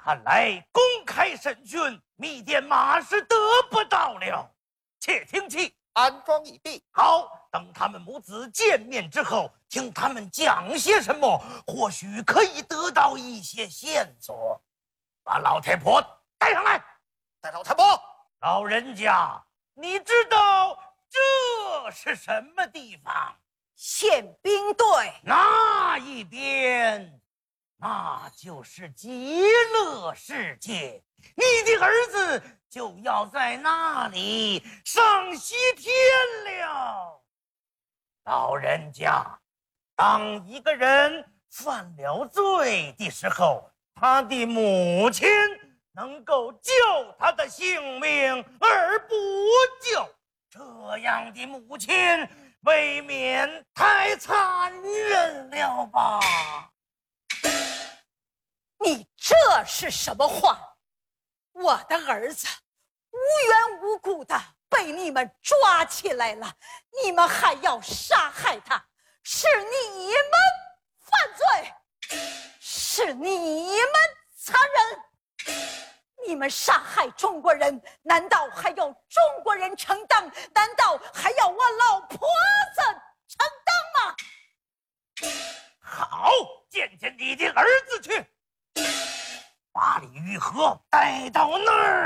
看来公开审讯，密电码是得不到了。且听其安装已毕。 好，等他们母子见面之后，听他们讲些什么，或许可以得到一些线索。把老太婆带上来。 带老太婆。 老人家，你知道这是什么地方？ 宪兵队。 那一边，那就是极乐世界。你的儿子就要在那里上西天了。老人家，当一个人犯了罪的时候，他的母亲能够救他的性命而不救，这样的母亲未免太残忍了吧？ 你这是什么话？我的儿子无缘无故的被你们抓起来了，你们还要杀害他，是你们犯罪，是你们残忍。你们杀害中国人，难道还要中国人承担？难道还要我老婆子承担吗？ 好，见见你的儿子去，把李玉和带到那儿。